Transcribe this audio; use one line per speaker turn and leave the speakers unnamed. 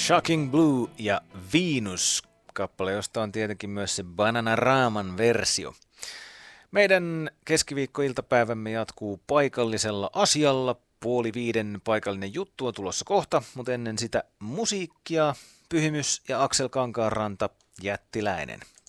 Shocking Blue ja Venus, kappale, josta on tietenkin myös se Bananaraman versio. Meidän keskiviikkoiltapäivämme jatkuu paikallisella asialla. 4:30 paikallinen juttu on tulossa kohta, mutta ennen sitä musiikkia. Pyhimys ja Aksel Kankaanranta, Jättiläinen.